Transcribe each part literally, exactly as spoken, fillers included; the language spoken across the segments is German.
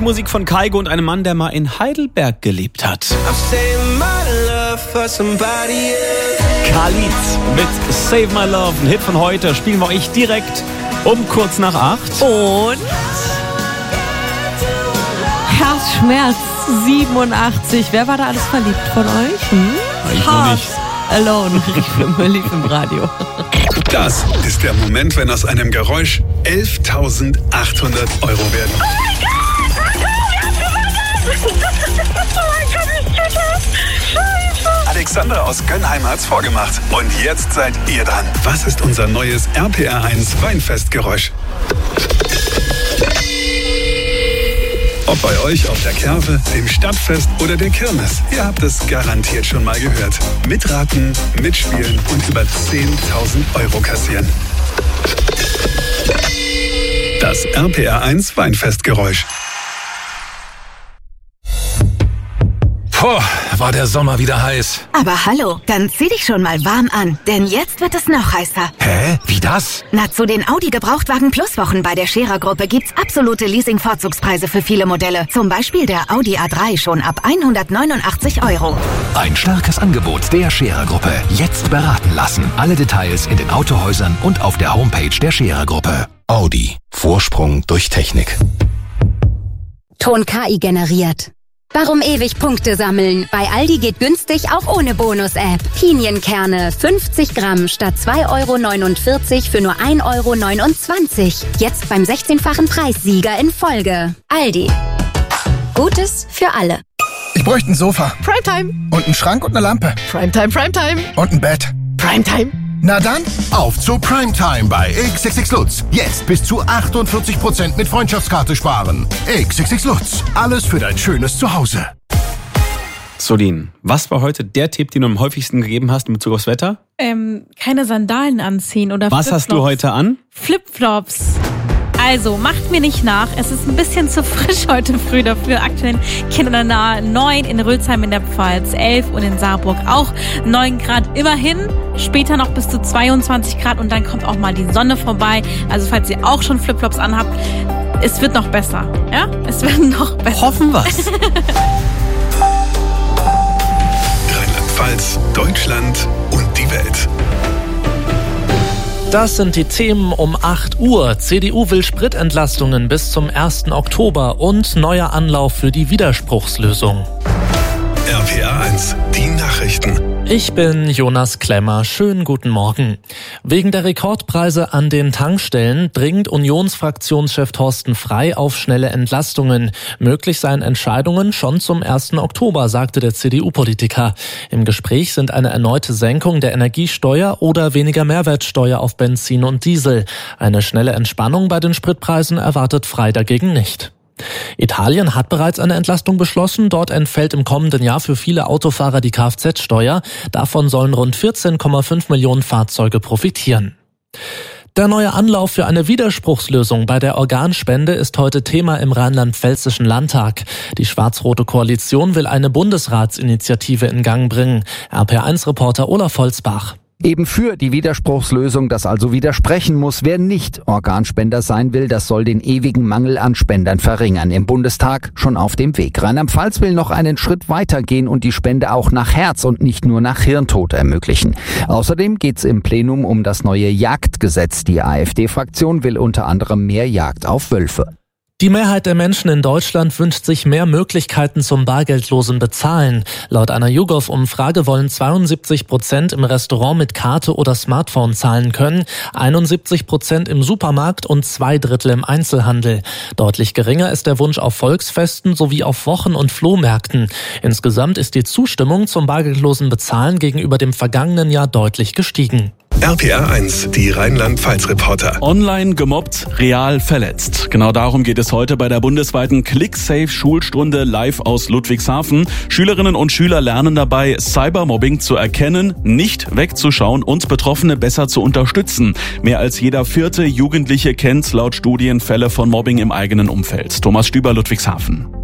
Musik von Kygo und einem Mann, der mal in Heidelberg gelebt hat. Khalid mit Save My Love, ein Hit von heute, spielen wir euch direkt um kurz nach acht. Und Herzschmerz siebenundachtzig. Wer war da alles verliebt von euch? Hm? Ich noch nicht. Alone, lief im Radio. Das ist der Moment, wenn aus einem Geräusch elftausendachthundert Euro werden. Oh mein Gott! Oh mein Gott, ich tue das! Scheiße! Alexander aus Gönnheim hat's vorgemacht. Und jetzt seid ihr dran. Was ist unser neues R P R eins Weinfestgeräusch? Ob bei euch auf der Kerwe, dem Stadtfest oder der Kirmes. Ihr habt es garantiert schon mal gehört. Mitraten, mitspielen und über zehntausend Euro kassieren. Das R P R eins Weinfestgeräusch. Puh, war der Sommer wieder heiß. Aber hallo, dann zieh dich schon mal warm an, denn jetzt wird es noch heißer. Hä? Wie das? Na, zu den Audi Gebrauchtwagen Plus Wochen bei der Scherer-Gruppe gibt's absolute Leasing-Vorzugspreise für viele Modelle. Zum Beispiel der Audi A drei schon ab hundertneunundachtzig Euro. Ein starkes Angebot der Scherer-Gruppe. Jetzt beraten lassen. Alle Details in den Autohäusern und auf der Homepage der Scherer-Gruppe. Audi. Vorsprung durch Technik. Ton K I generiert. Warum ewig Punkte sammeln? Bei Aldi geht günstig auch ohne Bonus-App. Pinienkerne fünfzig Gramm statt zwei Euro neunundvierzig für nur ein Euro neunundzwanzig. Jetzt beim sechzehnfachen Preissieger in Folge. Aldi. Gutes für alle. Ich bräuchte ein Sofa. Primetime. Und einen Schrank und eine Lampe. Primetime, Primetime. Und ein Bett. Primetime. Na dann, auf zu Primetime bei X X X Lutz. Jetzt bis zu achtundvierzig Prozent mit Freundschaftskarte sparen. X X X Lutz. Alles für dein schönes Zuhause. Solin, was war heute der Tipp, den du am häufigsten gegeben hast in Bezug aufs Wetter? Ähm, keine Sandalen anziehen oder Was hast du heute an? Flipflops. Also, macht mir nicht nach. Es ist ein bisschen zu frisch heute früh dafür. Aktuell kindernah neun in Rülsheim in der Pfalz, elf und in Saarburg auch neun Grad immerhin. Später noch bis zu zweiundzwanzig Grad und dann kommt auch mal die Sonne vorbei. Also, falls ihr auch schon Flipflops anhabt, es wird noch besser. Ja, es wird noch besser. Hoffen wir's. Rheinland-Pfalz, Deutschland und die Welt. Das sind die Themen um acht Uhr. C D U will Sprit-Entlastungen bis zum ersten Oktober und neuer Anlauf für die Widerspruchslösung. R P R eins, die Nachrichten. Ich bin Jonas Klemmer. Schönen guten Morgen. Wegen der Rekordpreise an den Tankstellen dringt Unionsfraktionschef Thorsten Frey auf schnelle Entlastungen. Möglich seien Entscheidungen schon zum ersten Oktober, sagte der C D U-Politiker. Im Gespräch sind eine erneute Senkung der Energiesteuer oder weniger Mehrwertsteuer auf Benzin und Diesel. Eine schnelle Entspannung bei den Spritpreisen erwartet Frey dagegen nicht. Italien hat bereits eine Entlastung beschlossen. Dort entfällt im kommenden Jahr für viele Autofahrer die Kfz-Steuer. Davon sollen rund vierzehn Komma fünf Millionen Fahrzeuge profitieren. Der neue Anlauf für eine Widerspruchslösung bei der Organspende ist heute Thema im rheinland-pfälzischen Landtag. Die schwarz-rote Koalition will eine Bundesratsinitiative in Gang bringen. R P R eins Reporter Olaf Holzbach. Eben für die Widerspruchslösung, das also widersprechen muss, wer nicht Organspender sein will, das soll den ewigen Mangel an Spendern verringern. Im Bundestag schon auf dem Weg. Rheinland-Pfalz will noch einen Schritt weitergehen und die Spende auch nach Herz und nicht nur nach Hirntod ermöglichen. Außerdem geht's im Plenum um das neue Jagdgesetz. Die AfD-Fraktion will unter anderem mehr Jagd auf Wölfe. Die Mehrheit der Menschen in Deutschland wünscht sich mehr Möglichkeiten zum bargeldlosen Bezahlen. Laut einer YouGov-Umfrage wollen zweiundsiebzig Prozent im Restaurant mit Karte oder Smartphone zahlen können, einundsiebzig Prozent im Supermarkt und zwei Drittel im Einzelhandel. Deutlich geringer ist der Wunsch auf Volksfesten sowie auf Wochen- und Flohmärkten. Insgesamt ist die Zustimmung zum bargeldlosen Bezahlen gegenüber dem vergangenen Jahr deutlich gestiegen. R P R eins, die Rheinland-Pfalz-Reporter. Online gemobbt, real verletzt. Genau darum geht es heute bei der bundesweiten ClickSafe-Schulstunde live aus Ludwigshafen. Schülerinnen und Schüler lernen dabei, Cybermobbing zu erkennen, nicht wegzuschauen und Betroffene besser zu unterstützen. Mehr als jeder vierte Jugendliche kennt laut Studien Fälle von Mobbing im eigenen Umfeld. Thomas Stüber, Ludwigshafen.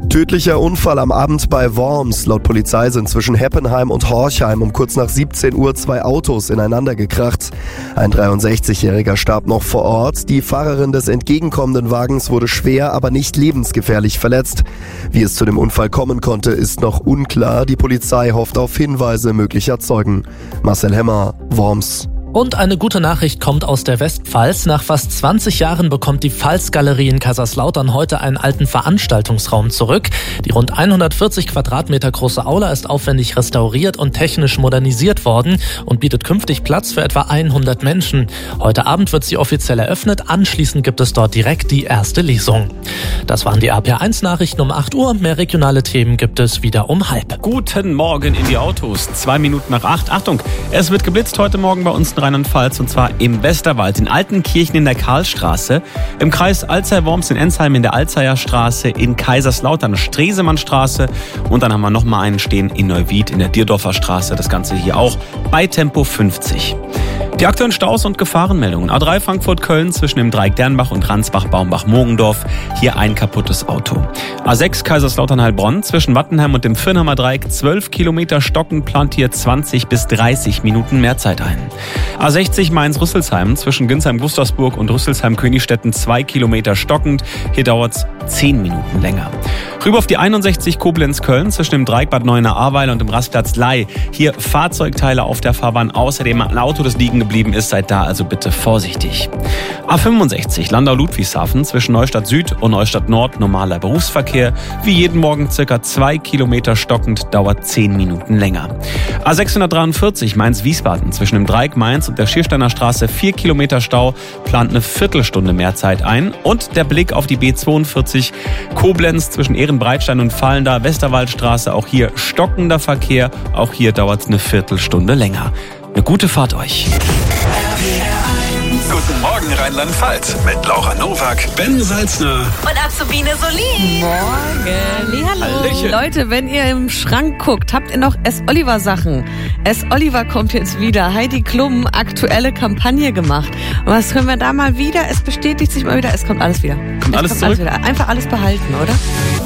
Tödlicher Unfall am Abend bei Worms. Laut Polizei sind zwischen Heppenheim und Horchheim um kurz nach siebzehn Uhr zwei Autos ineinander gekracht. Ein dreiundsechzigjähriger starb noch vor Ort. Die Fahrerin des entgegenkommenden Wagens wurde schwer, aber nicht lebensgefährlich verletzt. Wie es zu dem Unfall kommen konnte, ist noch unklar. Die Polizei hofft auf Hinweise möglicher Zeugen. Marcel Hemmer, Worms. Und eine gute Nachricht kommt aus der Westpfalz. Nach fast zwanzig Jahren bekommt die Pfalzgalerie in Kaiserslautern heute einen alten Veranstaltungsraum zurück. Die rund hundertvierzig Quadratmeter große Aula ist aufwendig restauriert und technisch modernisiert worden und bietet künftig Platz für etwa hundert Menschen. Heute Abend wird sie offiziell eröffnet. Anschließend gibt es dort direkt die erste Lesung. Das waren die R P eins Nachrichten um acht Uhr. Mehr regionale Themen gibt es wieder um halb. Guten Morgen in die Autos. Zwei Minuten nach acht. Achtung, es wird geblitzt heute Morgen bei uns in Rheinland-Pfalz, und zwar im Westerwald, in Altenkirchen in der Karlstraße, im Kreis Alzey-Worms in Ensheim in der Alzeyer Straße, in Kaiserslautern Stresemannstraße und dann haben wir noch mal einen stehen in Neuwied in der Dierdorfer Straße. Das Ganze hier auch bei Tempo fünfzig. Die aktuellen Staus und Gefahrenmeldungen. A drei Frankfurt-Köln zwischen dem Dreieck Dernbach und Ransbach-Baumbach-Mogendorf. Hier ein kaputtes Auto. A sechs Kaiserslautern-Heilbronn zwischen Wattenheim und dem Firnheimer Dreieck. zwölf Kilometer stockend, plant hier zwanzig bis dreißig Minuten mehr Zeit ein. A sechzig Mainz-Rüsselsheim zwischen Ginsheim-Gustavsburg und Rüsselsheim-Königstetten. zwei Kilometer stockend. Hier dauert es zehn Minuten länger. Rüber auf die einundsechzig Koblenz-Köln zwischen dem Dreieck Bad Neuenahr-Ahrweiler und dem Rastplatz Ley. Hier Fahrzeugteile auf der Fahrbahn. Außerdem ein Auto, das liegen geblieben ist. Seid da also bitte vorsichtig. A fünfundsechzig Landau-Ludwigshafen zwischen Neustadt Süd und Neustadt Nord. Normaler Berufsverkehr. Wie jeden Morgen circa zwei Kilometer stockend, dauert zehn Minuten länger. A sechshundertdreiundvierzig Mainz-Wiesbaden zwischen dem Dreieck Mainz und der Schiersteiner Straße. vier Kilometer Stau, plant eine Viertelstunde mehr Zeit ein. Und der Blick auf die B zweiundvierzig Koblenz zwischen Ehrenbreitstein und Fallender Westerwaldstraße. Auch hier stockender Verkehr. Auch hier dauert es eine Viertelstunde länger. Eine gute Fahrt euch. Guten Morgen Rheinland-Pfalz mit Laura Nowak, Ben Salzner und Azubine Solin. Morgen. Hallo. Hallöchen. Leute, wenn ihr im Schrank guckt, habt ihr noch S. Oliver Sachen. S. Oliver kommt jetzt wieder. Heidi Klum, aktuelle Kampagne gemacht. Und was können wir da mal wieder? Es bestätigt sich mal wieder. Es kommt alles wieder. Kommt es alles kommt zurück? Alles wieder. Einfach alles behalten, oder?